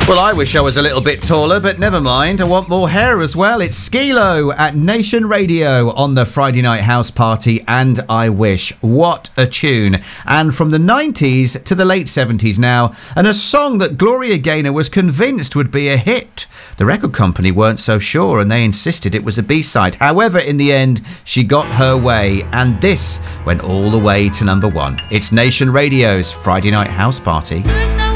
Well, I wish I was a little bit taller, but never mind. I want more hair as well. It's Skilo at Nation Radio on the Friday Night House Party, and I wish. What a tune. And from the 90s to the late 70s now, and a song that Gloria Gaynor was convinced would be a hit. The record company weren't so sure, and they insisted it was a B-side. However, in the end, she got her way, and this went all the way to number one. It's Nation Radio's Friday Night House Party.